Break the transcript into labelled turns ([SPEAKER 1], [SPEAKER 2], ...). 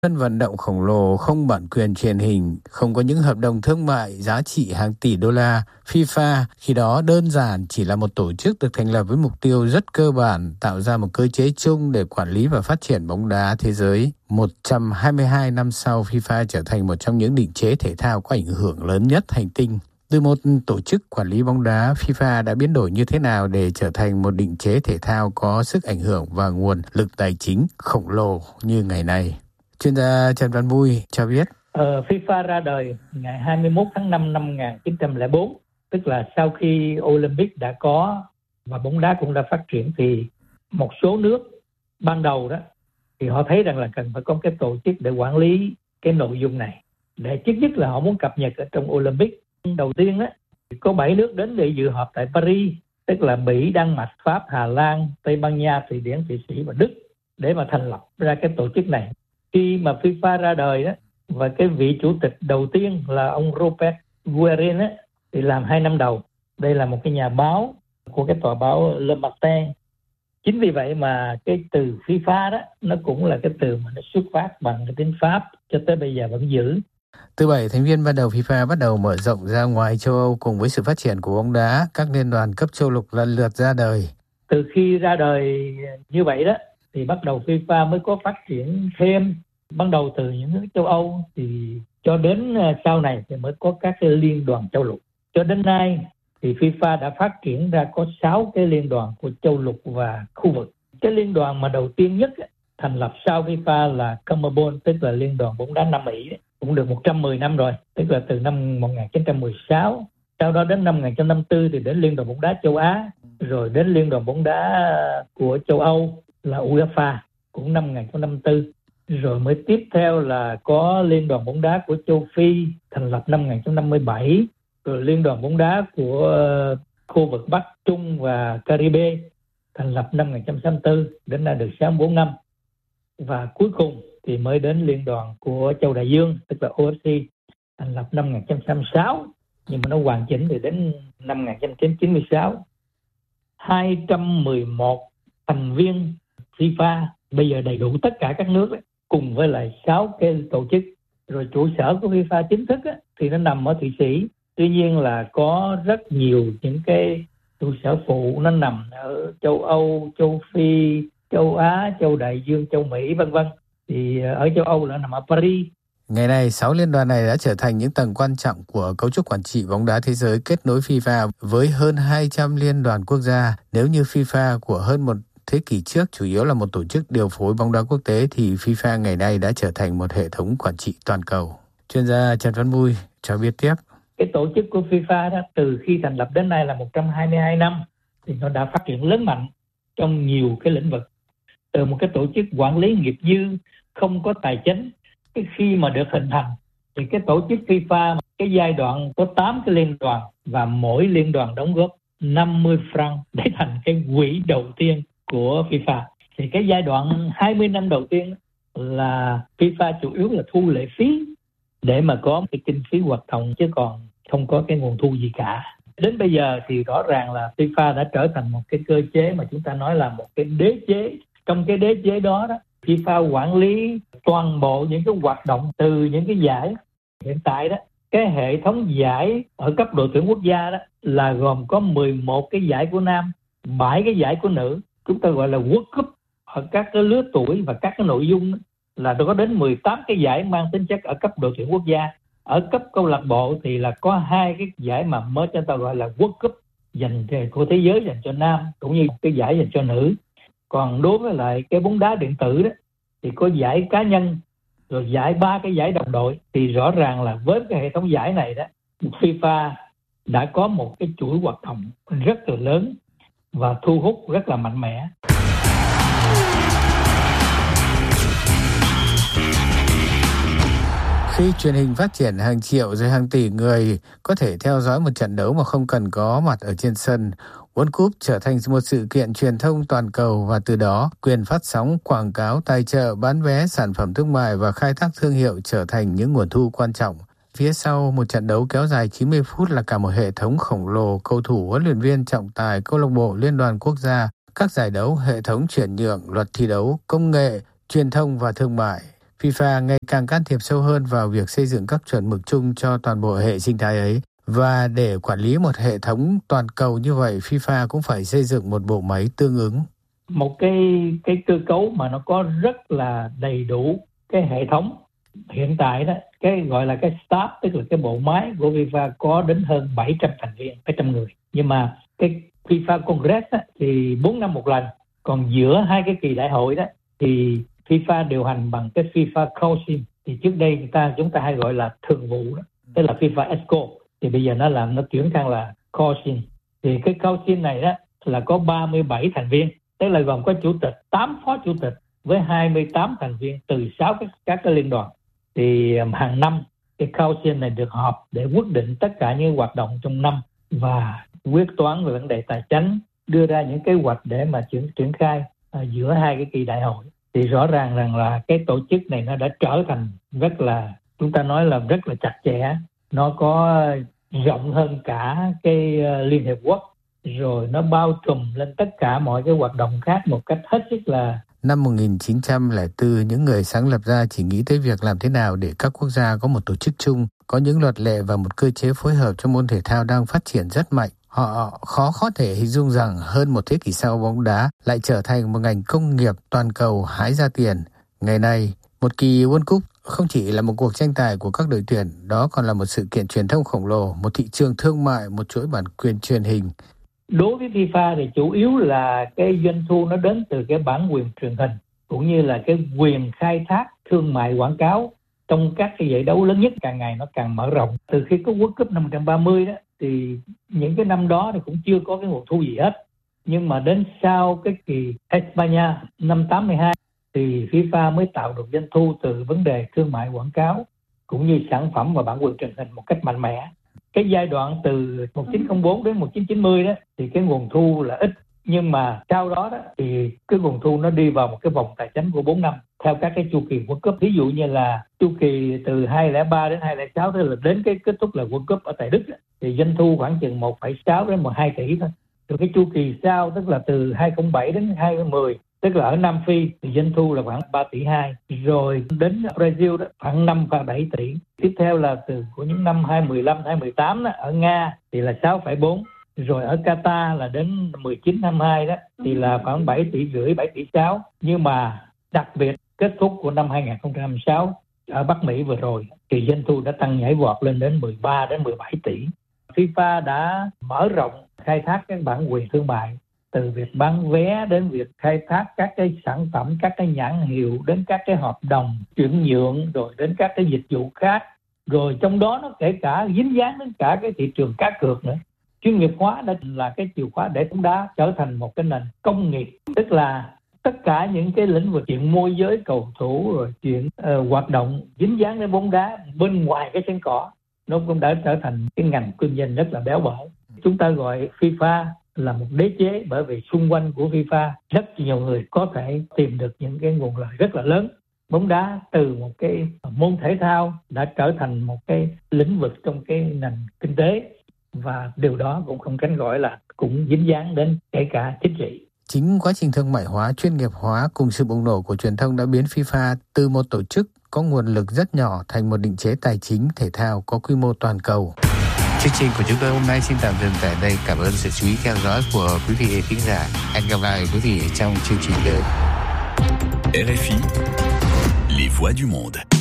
[SPEAKER 1] Sân vận động khổng lồ không bản quyền truyền hình, không có những hợp đồng thương mại giá trị hàng tỷ đô la, FIFA khi đó đơn giản chỉ là một tổ chức được thành lập với mục tiêu rất cơ bản tạo ra một cơ chế chung để quản lý và phát triển bóng đá thế giới. 122 năm sau, FIFA trở thành một trong những định chế thể thao có ảnh hưởng lớn nhất hành tinh. Từ một tổ chức quản lý bóng đá, FIFA đã biến đổi như thế nào để trở thành một định chế thể thao có sức ảnh hưởng và nguồn lực tài chính khổng lồ như ngày nay? Chuyên gia Trần Văn Vui cho biết.
[SPEAKER 2] FIFA ra đời ngày 21 tháng 5 năm 1904, tức là sau khi Olympic đã có và bóng đá cũng đã phát triển, thì một số nước ban đầu đó thì họ thấy rằng là cần phải có cái tổ chức để quản lý cái nội dung này. Để trước nhất là họ muốn cập nhật ở trong Olympic. Đầu tiên đó có 7 nước đến để dự họp tại Paris, tức là Bỉ, Đan Mạch, Pháp, Hà Lan, Tây Ban Nha, Thụy Điển, Thụy Sĩ và Đức, để mà thành lập ra cái tổ chức này. Khi mà FIFA ra đời đó, và cái vị chủ tịch đầu tiên là ông Robert Guerin á, thì làm 2 năm đầu. Đây là một cái nhà báo của cái tòa báo Le Matin. Chính vì vậy mà cái từ FIFA đó nó cũng là cái từ mà nó xuất phát bằng cái tiếng Pháp, cho tới bây giờ vẫn giữ.
[SPEAKER 1] Từ 7 thành viên ban đầu, FIFA bắt đầu mở rộng ra ngoài châu Âu. Cùng với sự phát triển của bóng đá, các liên đoàn cấp châu lục lần lượt ra đời.
[SPEAKER 2] Từ khi ra đời như vậy đó thì bắt đầu FIFA mới có phát triển thêm. Ban đầu từ những nước châu Âu thì cho đến sau này thì mới có các cái liên đoàn châu lục. Cho đến nay thì FIFA đã phát triển ra có 6 cái liên đoàn của châu lục và khu vực. Cái liên đoàn mà đầu tiên nhất thành lập sau FIFA là CONMEBOL, tức là liên đoàn bóng đá Nam Mỹ, cũng được 110 năm rồi, tức là từ năm 1916. Sau đó đến năm 1954 thì đến liên đoàn bóng đá châu Á, rồi đến liên đoàn bóng đá của châu Âu là UEFA, cũng năm 1954. Rồi mới tiếp theo là có liên đoàn bóng đá của châu Phi thành lập năm 1957, rồi liên đoàn bóng đá của khu vực Bắc Trung và Caribe thành lập năm 1964, đến nay được 64 năm. Và cuối cùng thì mới đến liên đoàn của châu Đại Dương, tức là OFC, thành lập năm 1966, nhưng mà nó hoàn chỉnh thì đến năm 1996. 211 thành viên FIFA bây giờ đầy đủ tất cả các nước ấy, cùng với lại 6 cái tổ chức. Rồi trụ sở của FIFA chính thức á, thì nó nằm ở Thụy Sĩ. Tuy nhiên là có rất nhiều những cái trụ sở phụ nó nằm ở châu Âu, châu Phi, châu Á, châu Đại Dương, châu Mỹ v.v. Thì ở châu Âu là nằm ở Paris.
[SPEAKER 1] Ngày nay, 6 liên đoàn này đã trở thành những tầng quan trọng của cấu trúc quản trị bóng đá thế giới, kết nối FIFA với hơn 200 liên đoàn quốc gia. Nếu như FIFA của hơn một thế kỷ trước chủ yếu là một tổ chức điều phối bóng đá quốc tế, thì FIFA ngày nay đã trở thành một hệ thống quản trị toàn cầu. Chuyên gia Trần Văn Vui cho biết tiếp.
[SPEAKER 2] Cái tổ chức của FIFA đó từ khi thành lập đến nay là 122 năm thì nó đã phát triển lớn mạnh trong nhiều cái lĩnh vực. Từ một cái tổ chức quản lý nghiệp dư không có tài chính, cái khi mà được hình thành thì cái tổ chức FIFA cái giai đoạn có 8 cái liên đoàn và mỗi liên đoàn đóng góp 50 franc để thành cái quỹ đầu tiên của FIFA. Thì cái giai đoạn 20 năm đầu tiên là FIFA chủ yếu là thu lệ phí để mà có cái kinh phí hoạt động, chứ còn không có cái nguồn thu gì cả. Đến bây giờ thì rõ ràng là FIFA đã trở thành một cái cơ chế mà chúng ta nói là một cái đế chế. Trong cái đế chế đó, FIFA quản lý toàn bộ những cái hoạt động từ những cái giải. Hiện tại đó, cái hệ thống giải ở cấp đội tuyển quốc gia đó là gồm có 11 cái giải của nam, 7 cái giải của nữ. Chúng ta gọi là World Cup. Ở các cái lứa tuổi và các cái nội dung là có đến 18 cái giải mang tính chất ở cấp đội tuyển quốc gia. Ở cấp câu lạc bộ thì là có 2 cái giải mà mới cho ta gọi là World Cup dành của thế giới dành cho nam, cũng như cái giải dành cho nữ. Còn đối với lại cái bóng đá điện tử đó thì có giải cá nhân, rồi 3 cái giải đồng đội. Thì rõ ràng là với cái hệ thống giải này đó, FIFA đã có một cái chuỗi hoạt động rất là lớn và thu hút rất là mạnh mẽ.
[SPEAKER 1] Khi truyền hình phát triển, hàng triệu rồi hàng tỷ người có thể theo dõi một trận đấu mà không cần có mặt ở trên sân. World Cup trở thành một sự kiện truyền thông toàn cầu và từ đó quyền phát sóng, quảng cáo, tài trợ, bán vé, sản phẩm thương mại và khai thác thương hiệu trở thành những nguồn thu quan trọng. Phía sau một trận đấu kéo dài 90 phút là cả một hệ thống khổng lồ, cầu thủ, huấn luyện viên, trọng tài, câu lạc bộ, liên đoàn quốc gia, các giải đấu, hệ thống chuyển nhượng, luật thi đấu, công nghệ, truyền thông và thương mại. FIFA ngày càng can thiệp sâu hơn vào việc xây dựng các chuẩn mực chung cho toàn bộ hệ sinh thái ấy. Và để quản lý một hệ thống toàn cầu như vậy, FIFA cũng phải xây dựng một bộ máy tương ứng.
[SPEAKER 2] Một cái cơ cấu mà nó có rất là đầy đủ cái hệ thống. Hiện tại đó, cái gọi là cái staff, tức là cái bộ máy của FIFA có đến hơn 700 thành viên, 700 người. Nhưng mà cái FIFA Congress đó, thì 4 năm một lần. Còn giữa hai cái kỳ đại hội đó thì FIFA điều hành bằng cái FIFA Council. Thì trước đây chúng ta hay gọi là thường vụ đó, tức là FIFA ESCO. Thì bây giờ nó chuyển sang là Council. Thì cái Council này đó là có 37 thành viên, tức là gồm có chủ tịch, 8 phó chủ tịch với 28 thành viên từ 6 các cái liên đoàn. Thì hàng năm cái Council này được họp để quyết định tất cả những hoạt động trong năm và quyết toán về vấn đề tài chính, đưa ra những kế hoạch để mà triển khai giữa hai cái kỳ đại hội. Thì rõ ràng rằng là cái tổ chức này nó đã trở thành rất là, chúng ta nói là rất là chặt chẽ, nó có rộng hơn cả cái Liên Hiệp Quốc, rồi nó bao trùm lên tất cả mọi cái hoạt động khác một cách hết sức là.
[SPEAKER 1] Năm 1904, những người sáng lập ra chỉ nghĩ tới việc làm thế nào để các quốc gia có một tổ chức chung, có những luật lệ và một cơ chế phối hợp trong môn thể thao đang phát triển rất mạnh. Họ khó thể hình dung rằng hơn một thế kỷ sau, bóng đá lại trở thành một ngành công nghiệp toàn cầu hái ra tiền. Ngày nay, một kỳ World Cup không chỉ là một cuộc tranh tài của các đội tuyển, đó còn là một sự kiện truyền thông khổng lồ, một thị trường thương mại, một chuỗi bản quyền truyền hình.
[SPEAKER 2] Đối với FIFA thì chủ yếu là cái doanh thu nó đến từ cái bản quyền truyền hình, cũng như là cái quyền khai thác thương mại quảng cáo trong các cái giải đấu lớn nhất, càng ngày nó càng mở rộng. Từ khi có World Cup năm 1930 đó, thì những cái năm đó thì cũng chưa có cái nguồn thu gì hết. Nhưng mà đến sau cái kỳ Espanya năm 82 thì FIFA mới tạo được doanh thu từ vấn đề thương mại quảng cáo cũng như sản phẩm và bản quyền truyền hình một cách mạnh mẽ. Cái giai đoạn từ 1904 đến 1990 đó thì cái nguồn thu là ít, nhưng mà sau đó thì cái nguồn thu nó đi vào một cái vòng tài chính của 4 năm theo các cái chu kỳ World Cup. Ví dụ như là chu kỳ từ 2003 đến 2006, tức là đến cái kết thúc là World Cup ở tại Đức đó, thì doanh thu khoảng chừng 1,6 đến 12 tỷ thôi. Rồi cái chu kỳ sau, tức là từ 2007 đến 2010, tức là ở Nam Phi thì doanh thu là khoảng 3 tỷ 2, rồi đến Brazil đó khoảng 5,7 tỷ. Tiếp theo là từ của những năm 2015, 2018 đó, ở Nga thì là 6,4, rồi ở Qatar là đến 19-22 đó thì là khoảng 7,5 tỷ, 7,6 tỷ. Nhưng mà đặc biệt kết thúc của năm 2026 ở Bắc Mỹ vừa rồi thì doanh thu đã tăng nhảy vọt lên đến 13 đến 17 tỷ. FIFA đã mở rộng khai thác các bản quyền thương mại, từ việc bán vé đến việc khai thác các cái sản phẩm, các cái nhãn hiệu, đến các cái hợp đồng chuyển nhượng, rồi đến các cái dịch vụ khác. Rồi trong đó nó kể cả dính dáng đến cả cái thị trường cá cược nữa. Chuyên nghiệp hóa đã là cái chìa khóa để bóng đá trở thành một cái nền công nghiệp, tức là tất cả những cái lĩnh vực chuyện môi giới cầu thủ, rồi chuyện hoạt động dính dáng đến bóng đá bên ngoài cái sân cỏ, nó cũng đã trở thành cái ngành kinh doanh rất là béo bở. Chúng ta gọi FIFA là một đế chế, bởi vì xung quanh của FIFA rất nhiều người có thể tìm được những cái nguồn lợi rất là lớn. Bóng đá từ một cái môn thể thao đã trở thành một cái lĩnh vực trong cái nền kinh tế, và điều đó cũng không tránh khỏi là cũng dính dáng đến kể cả chính trị.
[SPEAKER 1] Chính quá trình thương mại hóa, chuyên nghiệp hóa cùng sự bùng nổ của truyền thông đã biến FIFA từ một tổ chức có nguồn lực rất nhỏ thành một định chế tài chính thể thao có quy mô toàn cầu. Chương trình của chúng tôi hôm nay xin tạm dừng tại đây. Cảm ơn sự chú ý theo dõi của quý vị khán giả. Hẹn gặp lại quý vị trong chương trình tới.
[SPEAKER 3] RFI, les voix du monde.